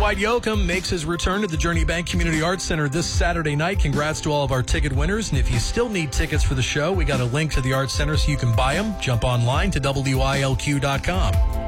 Dwight Yoakam makes his return to the Journey Bank Community Arts Center this Saturday night. Congrats to all of our ticket winners. And if you still need tickets for the show, we got a link to the Arts Center so you can buy them. Jump online to WILQ.com.